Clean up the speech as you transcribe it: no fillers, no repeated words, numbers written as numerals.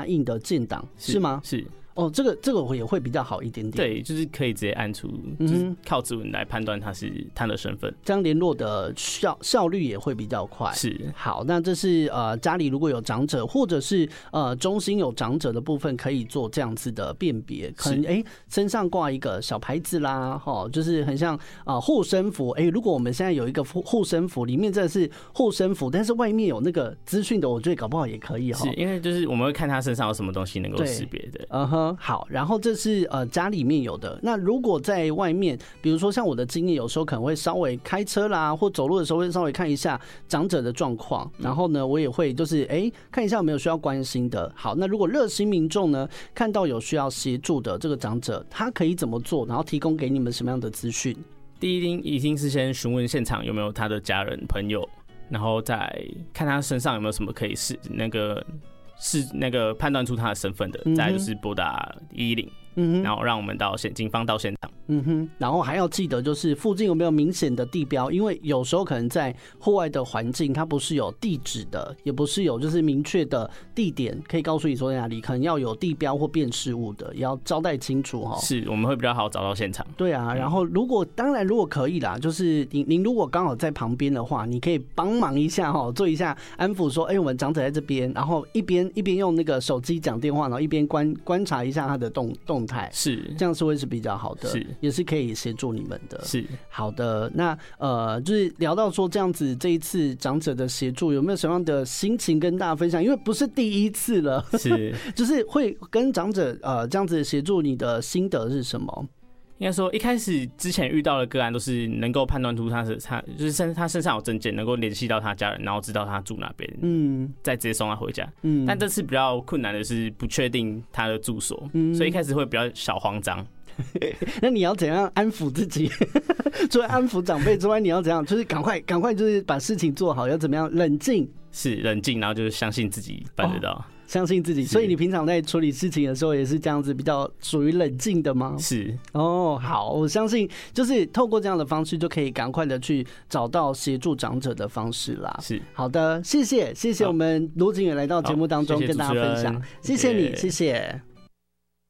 下印的建档是吗？ 是。 哦，这个也会比较好一点点。 对，就是可以直接按出，就是靠指纹来判断他的身份， 这样联络的效率也会比较快。 是。 好，那这是家里如果有长者，或者是中心有长者的部分，可以做这样子的辨别。可能身上挂一个小牌子啦，就是很像护身符。如果我们现在有一个护身符，里面真的是护身符，但是外面有那个资讯的，我觉得搞不好也可以哈。 是因为就是我们会看他身上有什么东西能够识别的。 好，然后这是家里面有的。那如果在外面，比如说像我的经验，有时候可能会稍微开车啦，或走路的时候会稍微看一下长者的状况，然后呢，我也会就是看一下有没有需要关心的。好，那如果热心民众呢看到有需要协助的这个长者，他可以怎么做？然后提供给你们什么样的资讯？ 第一定是先询问现场有没有他的家人朋友，然后再看他身上有没有什么可以是那个判断出他的身份的，再来就是拨打110，然后让我们警方到现场。 然后还要记得就是附近有没有明显的地标，因为有时候可能在户外的环境，它不是有地址的，也不是有就是明确的地点可以告诉你说在哪里，可能要有地标或辨识物的，也要交代清楚哈。 是，我们会比较好找到现场。 对啊，然后当然如果可以啦，就是您如果刚好在旁边的话，你可以帮忙一下哈，做一下安抚，说我们长者在这边，然后一边用那个手机讲电话，然后一边观察一下他的动态， 是这样是会是比较好的， 是也是可以协助你们的。 是好的，那就是聊到说这样子，这一次长者的协助有没有什么样的心情跟大家分享？因为不是第一次了， 是就是会跟长者这样子协助，你的心得是什么？ 应该说，一开始之前遇到的个案都是能够判断出就是他身上有证件，能够联系到他家人，然后知道他住哪边，再直接送他回家。但这次比较困难的是不确定他的住所，所以一开始会比较小慌张。 那你要怎样安抚自己？除了安抚长辈之外，你要怎样？就是赶快，就是把事情做好，要怎么样？冷静， 是冷静，然后就是相信自己办得到。 相信自己，所以你平常在处理事情的时候也是这样子，比较属于冷静的吗？ 是。 好，我相信就是透过这样的方式，就可以赶快的去找到协助长者的方式啦。 是。 好的，谢谢我们卢警员来到节目当中跟大家分享，谢谢你，谢谢。